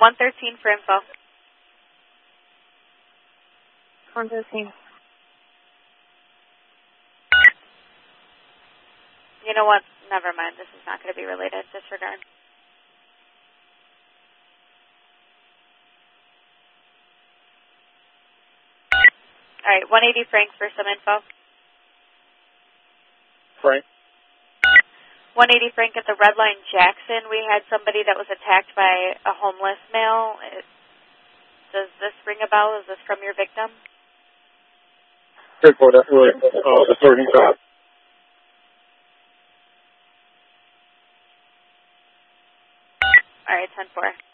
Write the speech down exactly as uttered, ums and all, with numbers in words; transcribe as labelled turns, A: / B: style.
A: one thirteen for info.
B: one thirteen.
A: You know what? Never mind. This is not going to be related. Disregard. All right, one eighty Frank for some info.
C: Frank.
A: one eighty Frank at the Red Line Jackson. We had somebody that was attacked by a homeless male. It, does this ring a bell? Is this from your victim?
C: Good for that. Uh, the third shot.
A: All right, ten four.